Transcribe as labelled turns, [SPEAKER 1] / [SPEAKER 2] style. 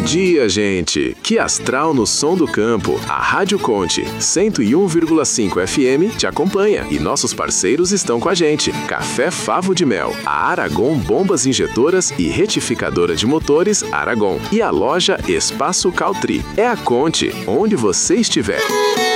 [SPEAKER 1] dia, gente! Que astral no som do campo. A Rádio Conte 101,5 FM te acompanha e nossos parceiros estão com a gente. Café Favo de Mel, a Aragon Bombas Injetoras e Retificadora de Motores Aragon e a loja Espaço Caltri. É a Conte, onde você estiver.